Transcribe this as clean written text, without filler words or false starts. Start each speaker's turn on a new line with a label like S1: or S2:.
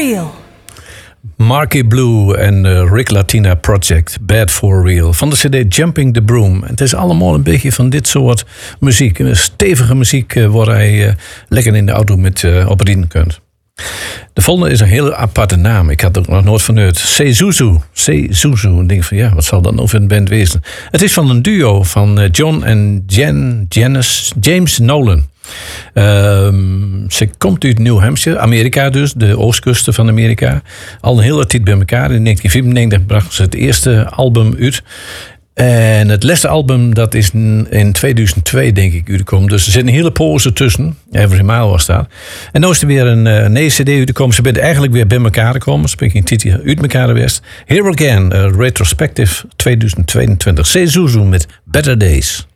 S1: Real.
S2: Marky Blue en Rick Latina Project, Bad for Real. Van de cd Jumping the Broom. Het is allemaal een beetje van dit soort muziek. Een stevige muziek waar hij lekker in de auto met op rijden kunt. De volgende is een hele aparte naam. Ik had er ook nog nooit van gehoord. Sezuzu. Sezuzu. Ik denk van ja, wat zal dat nou voor een band wezen? Het is van een duo van John en James Nolan. Ze komt uit New Hampshire, Amerika dus, de oostkusten van Amerika. Al een hele tijd bij elkaar. In 1994 brachten ze het eerste album uit. En het laatste album, dat is in 2002 denk ik uitgekomen. Dus er zit een hele poze tussen. Every Mile was dat. En nu is er weer een nieuwe cd uitgekomen. Ze zijn eigenlijk weer bij elkaar gekomen. Ze zijn een titel uit elkaar geweest. Here Again, Retrospective 2022. Sezuzu met Better Days.